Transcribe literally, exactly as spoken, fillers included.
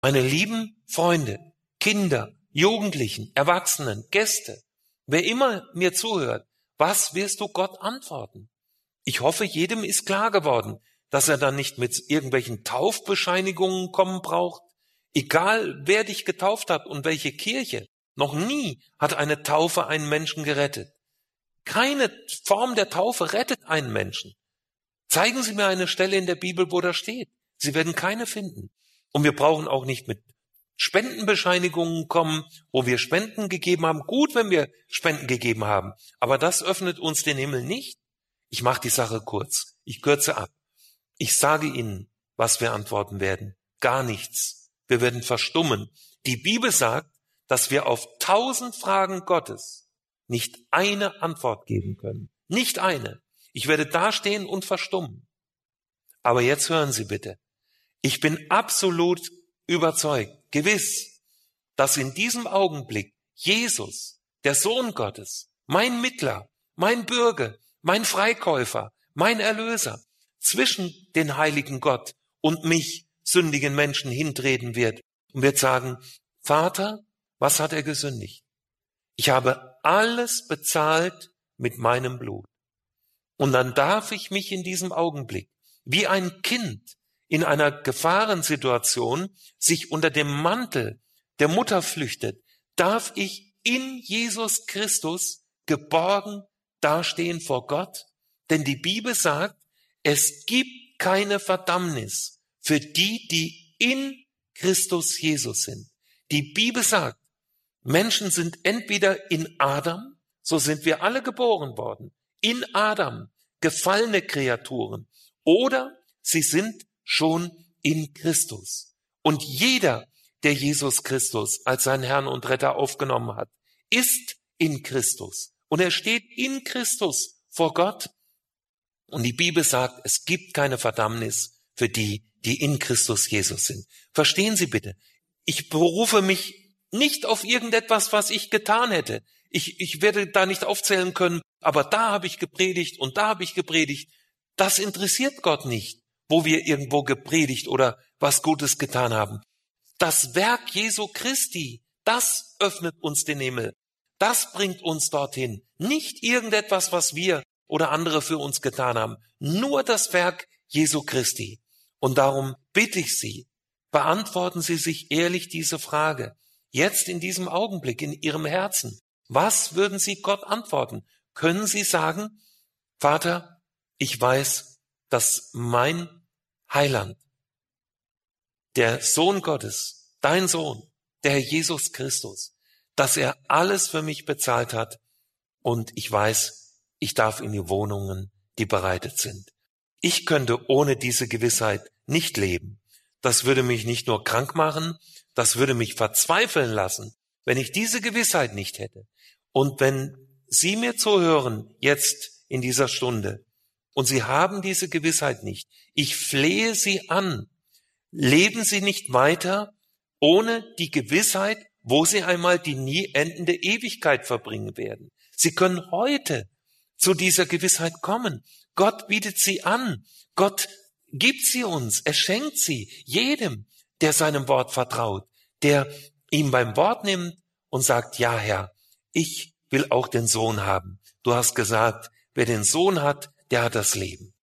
Meine lieben Freunde, Kinder, Jugendlichen, Erwachsenen, Gäste, wer immer mir zuhört, was wirst du Gott antworten? Ich hoffe, jedem ist klar geworden, dass er dann nicht mit irgendwelchen Taufbescheinigungen kommen braucht. Egal, wer dich getauft hat und welche Kirche, noch nie hat eine Taufe einen Menschen gerettet. Keine Form der Taufe rettet einen Menschen. Zeigen Sie mir eine Stelle in der Bibel, wo das steht. Sie werden keine finden. Und wir brauchen auch nicht mit Spendenbescheinigungen kommen, wo wir Spenden gegeben haben. Gut, wenn wir Spenden gegeben haben, aber das öffnet uns den Himmel nicht. Ich mache die Sache kurz. Ich kürze ab. Ich sage Ihnen, was wir antworten werden. Gar nichts. Wir werden verstummen. Die Bibel sagt, dass wir auf tausend Fragen Gottes nicht eine Antwort geben können. Nicht eine. Ich werde dastehen und verstummen. Aber jetzt hören Sie bitte. Ich bin absolut überzeugt, gewiss, dass in diesem Augenblick Jesus, der Sohn Gottes, mein Mittler, mein Bürger, mein Freikäufer, mein Erlöser, zwischen den heiligen Gott und mich, sündigen Menschen, hintreten wird und wird sagen, Vater, was hat er gesündigt? Ich habe alles bezahlt mit meinem Blut. Und dann darf ich mich in diesem Augenblick, wie ein Kind in einer Gefahrensituation, sich unter dem Mantel der Mutter flüchtet, darf ich in Jesus Christus geborgen dastehen vor Gott. Denn die Bibel sagt, es gibt keine Verdammnis für die, die in Christus Jesus sind. Die Bibel sagt, Menschen sind entweder in Adam, so sind wir alle geboren worden, in Adam, gefallene Kreaturen, oder sie sind schon in Christus. Und jeder, der Jesus Christus als seinen Herrn und Retter aufgenommen hat, ist in Christus. Und er steht in Christus vor Gott. Und die Bibel sagt, es gibt keine Verdammnis für die, die in Christus Jesus sind. Verstehen Sie bitte, ich berufe mich nicht auf irgendetwas, was ich getan hätte. Ich, ich werde da nicht aufzählen können, aber da habe ich gepredigt und da habe ich gepredigt. Das interessiert Gott nicht, wo wir irgendwo gepredigt oder was Gutes getan haben. Das Werk Jesu Christi, das öffnet uns den Himmel. Das bringt uns dorthin. Nicht irgendetwas, was wir oder andere für uns getan haben. Nur das Werk Jesu Christi. Und darum bitte ich Sie, beantworten Sie sich ehrlich diese Frage. Jetzt in diesem Augenblick, in Ihrem Herzen. Was würden Sie Gott antworten? Können Sie sagen, Vater, ich weiß, dass mein Heiland, der Sohn Gottes, dein Sohn, der Herr Jesus Christus, dass er alles für mich bezahlt hat und ich weiß, ich darf in die Wohnungen, die bereitet sind. Ich könnte ohne diese Gewissheit nicht leben. Das würde mich nicht nur krank machen, das würde mich verzweifeln lassen, wenn ich diese Gewissheit nicht hätte. Und wenn Sie mir zuhören, jetzt in dieser Stunde, und Sie haben diese Gewissheit nicht, ich flehe Sie an, leben Sie nicht weiter ohne die Gewissheit, wo Sie einmal die nie endende Ewigkeit verbringen werden. Sie können heute zu dieser Gewissheit kommen. Gott bietet sie an. Gott gibt sie uns. Er schenkt sie jedem, der seinem Wort vertraut, der ihm beim Wort nimmt und sagt, ja Herr, ich will auch den Sohn haben. Du hast gesagt, wer den Sohn hat, der hat das Leben.